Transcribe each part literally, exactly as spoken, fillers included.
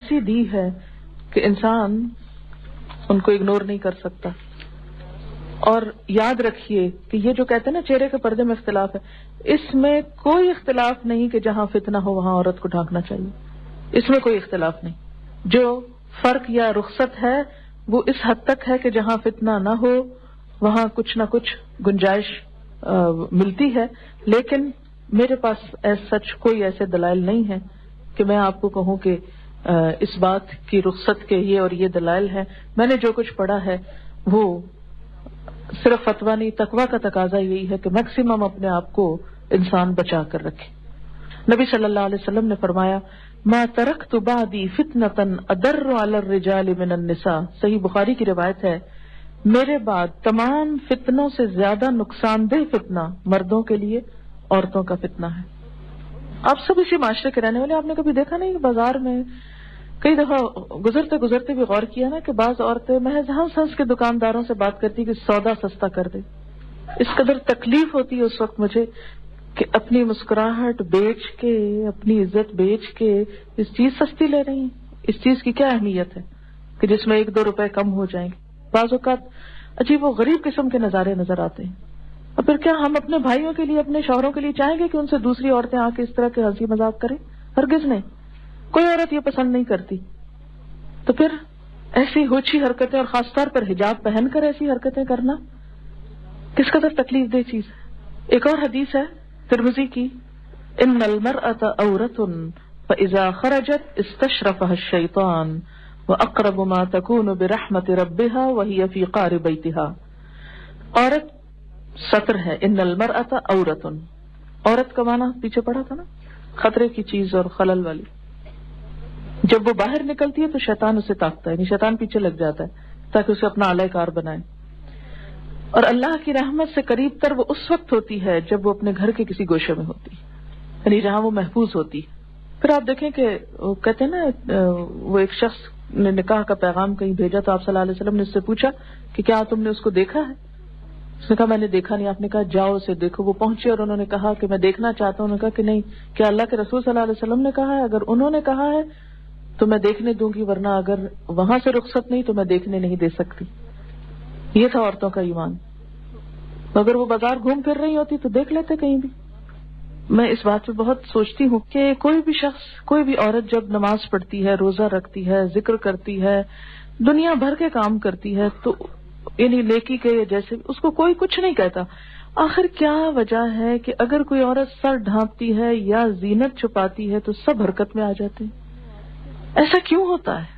ایسی دی ہے کہ انسان ان کو اگنور نہیں کر سکتا. اور یاد رکھیے کہ یہ جو کہتے ہیں نا چہرے کے پردے میں اختلاف ہے، اس میں کوئی اختلاف نہیں کہ جہاں فتنہ ہو وہاں عورت کو ڈھانکنا چاہیے، اس میں کوئی اختلاف نہیں. جو فرق یا رخصت ہے وہ اس حد تک ہے کہ جہاں فتنہ نہ ہو وہاں کچھ نہ کچھ گنجائش ملتی ہے. لیکن میرے پاس ایس سچ کوئی ایسے دلائل نہیں ہیں کہ میں آپ کو کہوں کہ اس بات کی رخصت کے یہ اور یہ دلائل ہیں. میں نے جو کچھ پڑھا ہے وہ صرف فتویٰ نہیں، تقویٰ کا تقاضا یہی ہے کہ میکسیمم اپنے آپ کو انسان بچا کر رکھے. نبی صلی اللہ علیہ وسلم نے فرمایا ما ترکت بعدی فتنۃ اضر علی الرجال من النساء، صحیح بخاری کی روایت ہے، میرے بعد تمام فتنوں سے زیادہ نقصان دہ فتنہ مردوں کے لیے عورتوں کا فتنہ ہے. آپ سب اسی معاشرے کے رہنے والے، آپ نے کبھی دیکھا نہیں کہ بازار میں کئی دفعہ گزرتے گزرتے بھی غور کیا نا کہ بعض عورتیں محض ہنس ہنس کے دکانداروں سے بات کرتی کہ سودا سستا کر دے. اس قدر تکلیف ہوتی ہے اس وقت مجھے کہ اپنی مسکراہٹ بیچ کے، اپنی عزت بیچ کے اس چیز سستی لے رہی ہیں. اس چیز کی کیا اہمیت ہے کہ جس میں ایک دو روپے کم ہو جائیں گے. بعض اوقات عجیب و غریب قسم کے نظارے نظر آتے ہیں. اور پھر کیا ہم اپنے بھائیوں کے لیے، اپنے شوہروں کے لیے چاہیں گے کہ ان سے دوسری عورتیں آ کے اس طرح کے ہنسی مذاق کریں؟ ہرگز نہیں. کوئی عورت یہ پسند نہیں کرتی. تو پھر ایسی ہوچی حرکتیں اور خاص طور پر حجاب پہن کر ایسی حرکتیں کرنا کس قدر تکلیف دہ چیز ہے. ایک اور حدیث ہے ترمذی کی، ان المرأة عورۃ فاذا خرجت استشرفها الشیطان واقرب ما تكون برحمت ربها وهي في قعر بیتها. عورت سطر ہے، ان المرأة عورۃ، عورت کا معنی پیچھے پڑا تھا نا، خطرے کی چیز اور خلل والی. جب وہ باہر نکلتی ہے تو شیطان اسے تاکتا ہے، یعنی شیطان پیچھے لگ جاتا ہے تاکہ اسے اپنا آلہ کار بنائے. اور اللہ کی رحمت سے قریب تر وہ اس وقت ہوتی ہے جب وہ اپنے گھر کے کسی گوشے میں ہوتی ہے، یعنی جہاں وہ محفوظ ہوتی ہے. پھر آپ دیکھیں کہ وہ کہتے ہیں نا، وہ ایک شخص نے نکاح کا پیغام کہیں بھیجا تو آپ صلی اللہ علیہ وسلم نے اس سے پوچھا کہ کیا تم نے اس کو دیکھا ہے؟ اس نے کہا میں نے دیکھا نہیں. آپ نے کہا جاؤ اسے دیکھو. وہ پہنچے اور انہوں نے کہا کہ میں دیکھنا چاہتا ہوں. انہوں نے کہا کہ نہیں، کیا اللہ کے رسول صلی اللہ علیہ وسلم نے کہا ہے؟ اگر انہوں نے کہا ہے تو میں دیکھنے دوں گی، ورنہ اگر وہاں سے رخصت نہیں تو میں دیکھنے نہیں دے سکتی. یہ تھا عورتوں کا ایمان. اگر وہ بازار گھوم پھر رہی ہوتی تو دیکھ لیتے کہیں بھی. میں اس بات پہ بہت سوچتی ہوں کہ کوئی بھی شخص، کوئی بھی عورت جب نماز پڑھتی ہے، روزہ رکھتی ہے، ذکر کرتی ہے، دنیا بھر کے کام کرتی ہے، تو یعنی نیکی کے جیسے اس کو کوئی کچھ نہیں کہتا. آخر کیا وجہ ہے کہ اگر کوئی عورت سر ڈھانپتی ہے یا زینت چھپاتی ہے تو سب حرکت میں آ جاتے ہیں؟ ایسا کیوں ہوتا ہے؟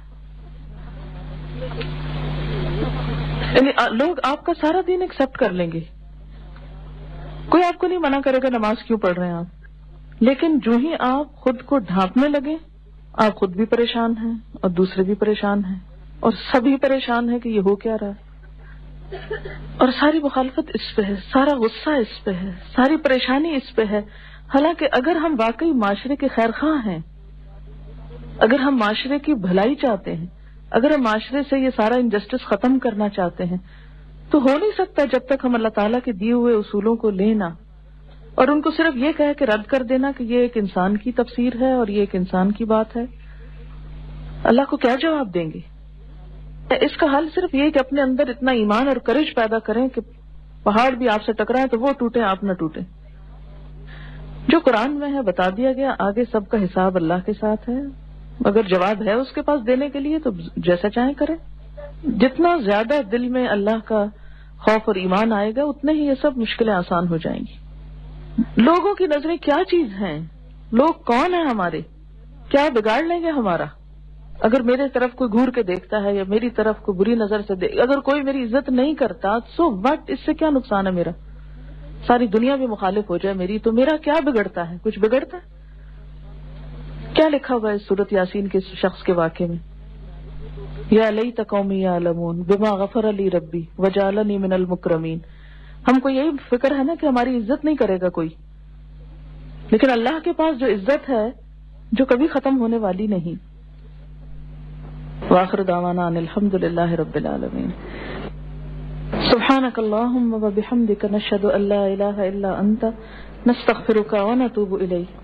یعنی لوگ آپ کا سارا دین ایکسپٹ کر لیں گے، کوئی آپ کو نہیں منع کرے گا نماز کیوں پڑھ رہے ہیں آپ، لیکن جو ہی آپ خود کو ڈھانپنے لگے آپ خود بھی پریشان ہیں اور دوسرے بھی پریشان ہیں اور سبھی پریشان ہیں کہ یہ ہو کیا رہا ہے. اور ساری مخالفت اس پہ ہے، سارا غصہ اس پہ ہے، ساری پریشانی اس پہ ہے. حالانکہ اگر ہم واقعی معاشرے کے خیر خواہ ہیں، اگر ہم معاشرے کی بھلائی چاہتے ہیں، اگر ہم معاشرے سے یہ سارا انجسٹس ختم کرنا چاہتے ہیں، تو ہو نہیں سکتا جب تک ہم اللہ تعالیٰ کے دیے ہوئے اصولوں کو لینا اور ان کو صرف یہ کہہ کے رد کر دینا کہ یہ ایک انسان کی تفسیر ہے اور یہ ایک انسان کی بات ہے. اللہ کو کیا جواب دیں گے؟ اس کا حل صرف یہ کہ اپنے اندر اتنا ایمان اور کرج پیدا کریں کہ پہاڑ بھی آپ سے ٹکرائیں تو وہ ٹوٹیں، آپ نہ ٹوٹیں. جو قرآن میں ہے بتا دیا گیا، آگے سب کا حساب اللہ کے ساتھ ہے. اگر جواب ہے اس کے پاس دینے کے لیے تو جیسا چاہیں کریں. جتنا زیادہ دل میں اللہ کا خوف اور ایمان آئے گا اتنے ہی یہ سب مشکلیں آسان ہو جائیں گی. لوگوں کی نظریں کیا چیز ہیں؟ لوگ کون ہیں ہمارے؟ کیا بگاڑ لیں گے ہمارا؟ اگر میرے طرف کوئی گھور کے دیکھتا ہے یا میری طرف کوئی بری نظر سے دیکھ، اگر کوئی میری عزت نہیں کرتا سو وٹ، اس سے کیا نقصان ہے میرا؟ ساری دنیا بھی مخالف ہو جائے میری تو میرا کیا بگڑتا ہے؟ کچھ بگڑتا ہے؟ کیا لکھا ہوا ہے سورۃ یاسین کے شخص کے واقعے میں؟ یا لیت قومی یعلمون بما غفر لی ربی وجعلنی من المکرمین. ہم کو یہی فکر ہے نا کہ ہماری عزت نہیں کرے گا کوئی، لیکن اللہ کے پاس جو عزت ہے جو کبھی ختم ہونے والی نہیں. وآخر دعوانا ان الحمد للہ رب العالمین. سبحانک اللہم وبحمدک نشہد ان لا الہ الا انت نستغفرک ونتوب الیک.